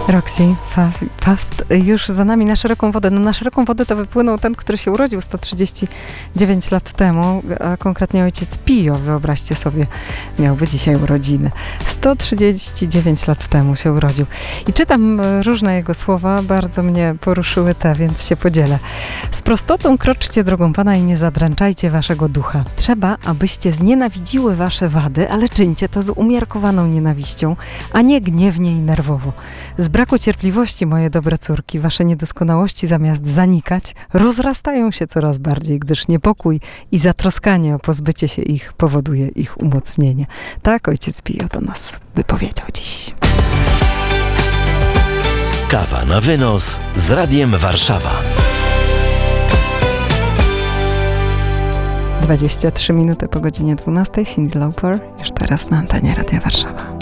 Roxy, Fast, już za nami na szeroką wodę. No na szeroką wodę to wypłynął ten, który się urodził 139 lat temu, a konkretnie ojciec Pio, wyobraźcie sobie, miałby dzisiaj urodziny. 139 lat temu się urodził. I czytam różne jego słowa, bardzo mnie poruszyły te, więc się podzielę. Z prostotą kroczcie drogą Pana i nie zadręczajcie waszego ducha. Trzeba, abyście znienawidziły wasze wady, ale czyńcie to z umiarkowaną nienawiścią, a nie gniewnie i nerwowo. Z braku cierpliwości, moje dobre córki, wasze niedoskonałości zamiast zanikać, rozrastają się coraz bardziej, gdyż niepokój i zatroskanie o pozbycie się ich powoduje ich umocnienie. Tak ojciec Pio do nas wypowiedział dziś. Kawa na wynos z Radiem Warszawa. 23 minuty po godzinie 12. Cyndi Lauper, już teraz na antenie Radia Warszawa.